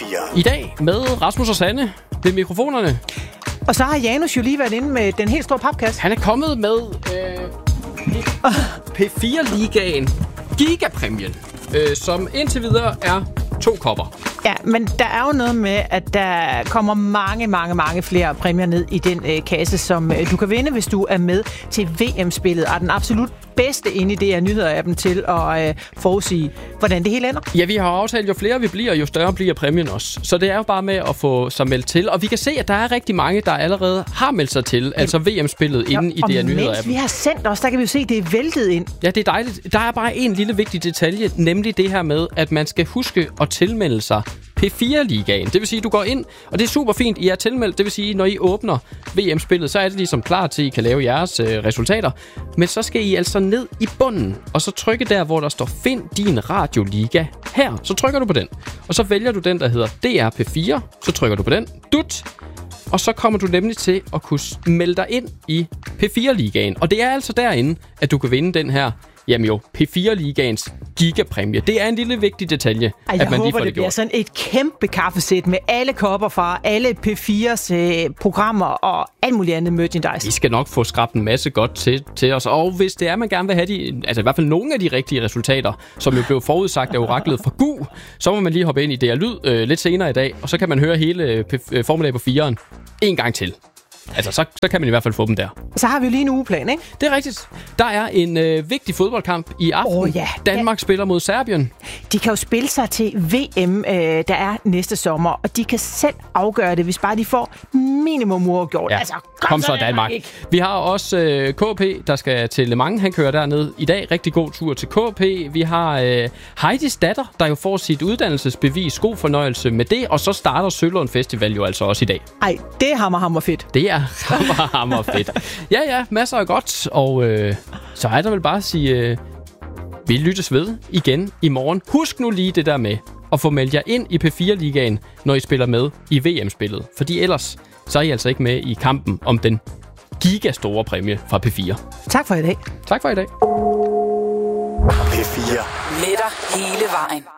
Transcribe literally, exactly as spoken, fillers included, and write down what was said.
fire. I dag med Rasmus og Sanne ved mikrofonerne. Og så har Janus jo lige været inde med den helt store papkasse. Han er kommet med øh, P fire-ligaen Gigapræmien, øh, som indtil videre er to kopper. Ja, men der er jo noget med, at der kommer mange, mange, mange flere præmier ned i den øh, kasse, som øh, du kan vinde, hvis du er med til V M-spillet. Og den absolut bedste inde i det er nyheder-appen til at øh, forudsige, hvordan det hele ender. Ja, vi har aftalt, jo flere vi bliver, jo større bliver præmien også. Så det er jo bare med at få sig meldt til. Og vi kan se, at der er rigtig mange, der allerede har meldt sig til, ja. Altså V M-spillet inde i det her nyheder-appen. Og mens vi har sendt os, der kan vi jo se, at det er væltet ind. Ja, det er dejligt. Der er bare en lille vigtig detalje, nemlig det her med, at man skal huske at tilmelde sig P fire-ligaen. Det vil sige, at du går ind, og det er super fint, I er tilmeldt. Det vil sige, når I åbner V M-spillet, så er det ligesom klar til, at I kan lave jeres øh, resultater. Men så skal I altså ned i bunden, og så trykke der, hvor der står Find din radioliga her. Så trykker du på den, og så vælger du den, der hedder D R P fire. Så trykker du på den. Dut! Og så kommer du nemlig til at kunne melde dig ind i P fire-ligaen. Og det er altså derinde, at du kan vinde den her, jamen jo, P fire-ligaens gigapræmie. Det er en lille vigtig detalje, Ej, at man lige får det, det bliver gjort. sådan et kæmpe kaffesæt med alle kopper fra alle P fires øh, programmer og alt muligt andet merchandise. Vi skal nok få skrabt en masse godt til, til os. Og hvis det er, man gerne vil have de, altså i hvert fald nogle af de rigtige resultater, som jo blev forudsagt af oraklet fra G U, så må man lige hoppe ind i D R Lyd øh, lidt senere i dag, og så kan man høre hele p- formiddag på firen en gang til. Altså, så, så kan man i hvert fald få dem der. Så har vi jo lige en ugeplan, ikke? Det er rigtigt. Der er en øh, vigtig fodboldkamp i aften. Oh, ja. Danmark ja. spiller mod Serbien. De kan jo spille sig til V M, øh, der er næste sommer, og de kan selv afgøre det, hvis bare de får minimum uafgjort. Ja. Altså, kom, kom så, så Danmark. Vi har også øh, K P, der skal til Le Mans. Han kører derned i dag. Rigtig god tur til K P. Vi har øh, Heidis datter, der jo får sit uddannelsesbevis. God fornøjelse med det. Og så starter Sølund Festival jo altså også i dag. Ej, det er hammer, hammer fedt. Det er hammer, hammer fedt. Ja, ja, masser af godt. Og øh, så er der vel bare at sige, øh, vi lyttes ved igen i morgen. Husk nu lige det der med at få meldt jer ind i P fire-ligaen, når I spiller med i V M-spillet. Fordi ellers så er I altså ikke med i kampen om den gigastore præmie fra P fire. Tak for i dag. Tak for i dag. P fire. Med dig hele vejen.